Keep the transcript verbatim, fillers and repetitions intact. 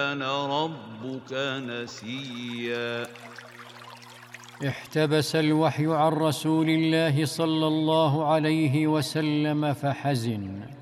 كان ربك نسيا. احتبس الوحي عن رسول الله صلى الله عليه وسلم فحزن.